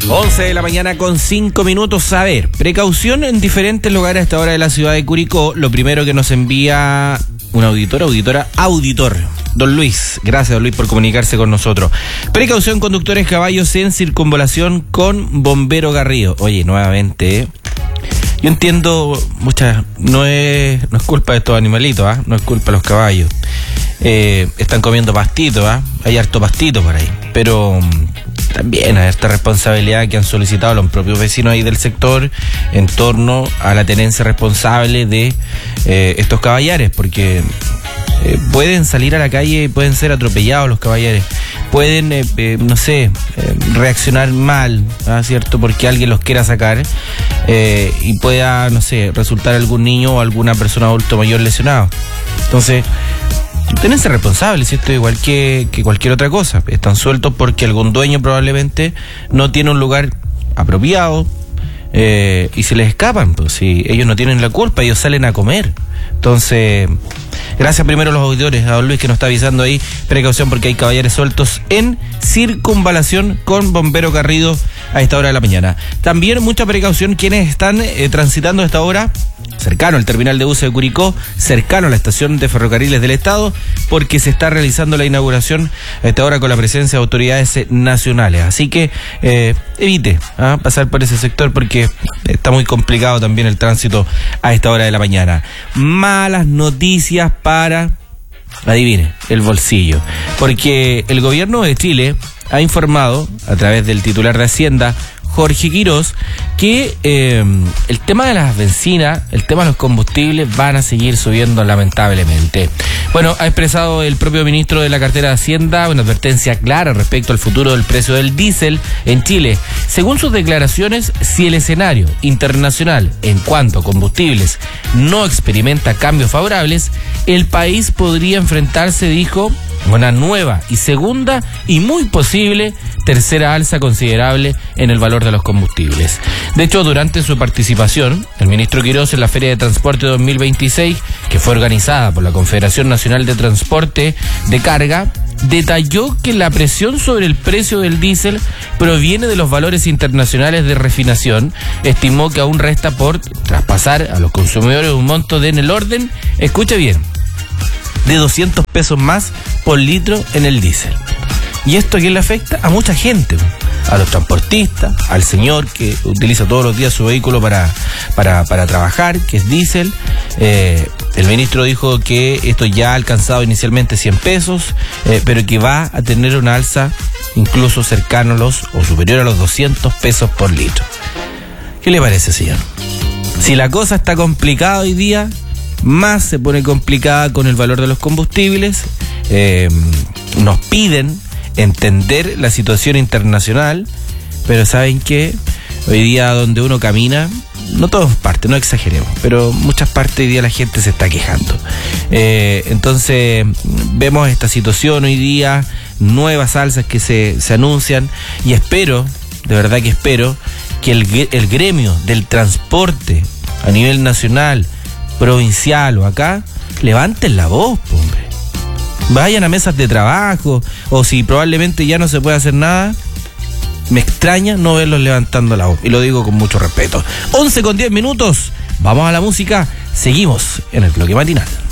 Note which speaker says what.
Speaker 1: 11 de la mañana con 5 minutos. A ver, precaución en diferentes lugares a esta hora de la ciudad de Curicó. Lo primero que nos envía un auditor. Don Luis, gracias don Luis por comunicarse con nosotros. Precaución conductores caballos en circunvalación con Bombero Garrido. Oye, nuevamente, yo entiendo no es culpa de estos animalitos, no es culpa de los caballos. Están comiendo pastito, hay harto pastito por ahí, pero también hay esta responsabilidad que han solicitado los propios vecinos ahí del sector en torno a la tenencia responsable de estos caballares, porque pueden salir a la calle y pueden ser atropellados los caballares, pueden, reaccionar mal, ¿cierto? Porque alguien los quiera sacar y pueda, resultar algún niño o alguna persona adulto mayor lesionado. Entonces, tenerse responsables, si esto es igual que cualquier otra cosa. Están sueltos porque algún dueño probablemente no tiene un lugar apropiado y se les escapan, pues si ellos no tienen la culpa, ellos salen a comer. Entonces, gracias primero a los auditores, a don Luis que nos está avisando ahí, precaución porque hay caballares sueltos en circunvalación con Bombero Garrido a esta hora de la mañana. También mucha precaución quienes están transitando a esta hora cercano al terminal de buses de Curicó, cercano a la estación de ferrocarriles del Estado, porque se está realizando la inauguración a esta hora con la presencia de autoridades nacionales. Así que evite pasar por ese sector porque está muy complicado también el tránsito a esta hora de la mañana. Malas noticias para, adivine, el bolsillo, porque el gobierno de Chile ha informado a través del titular de Hacienda, Jorge Quirós, que el tema de las bencinas, el tema de los combustibles van a seguir subiendo lamentablemente. Bueno, ha expresado el propio ministro de la cartera de Hacienda una advertencia clara respecto al futuro del precio del diésel en Chile. Según sus declaraciones, si el escenario internacional en cuanto a combustibles no experimenta cambios favorables, el país podría enfrentarse, dijo, a una nueva y segunda y muy posible tercera alza considerable en el valor de los combustibles. De hecho, durante su participación, el ministro Quirós en la Feria de Transporte 2026, que fue organizada por la Confederación Nacional de Transporte de Carga, detalló que la presión sobre el precio del diésel proviene de los valores internacionales de refinación. Estimó que aún resta por traspasar a los consumidores un monto en el orden, escuche bien, de 200 pesos más por litro en el diésel. ¿Y esto a quién le afecta? A mucha gente, a los transportistas, al señor que utiliza todos los días su vehículo para trabajar, que es diésel. El ministro dijo que esto ya ha alcanzado inicialmente 100 pesos, pero que va a tener una alza incluso cercano a los o superior a los 200 pesos por litro. ¿Qué le parece, señor? Si la cosa está complicada hoy día, más se pone complicada con el valor de los combustibles. Nos piden entender la situación internacional, pero ¿saben qué? Hoy día donde uno camina, no todas partes, no exageremos, pero muchas partes hoy día la gente se está quejando. Entonces vemos esta situación hoy día, nuevas alzas que se anuncian, y espero, de verdad que espero, que el gremio del transporte a nivel nacional, provincial o acá, levanten la voz, hombre. Vayan a mesas de trabajo, o si probablemente ya no se puede hacer nada, me extraña no verlos levantando la voz, y lo digo con mucho respeto. 11 con 10 minutos, vamos a la música, seguimos en el bloque matinal.